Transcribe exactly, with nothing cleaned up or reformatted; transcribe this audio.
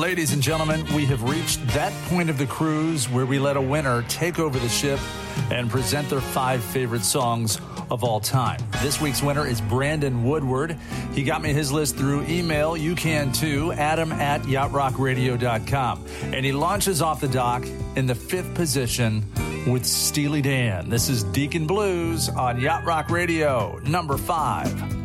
Ladies and gentlemen, we have reached that point of the cruise where we let a winner take over the ship and present their five favorite songs of all time. This week's winner is Brandon Woodward. He got me his list through email. You can too. Adam at yacht rock radio dot com. And he launches off the dock in the fifth position with Steely Dan. This is Deacon Blues on Yacht Rock Radio, number five.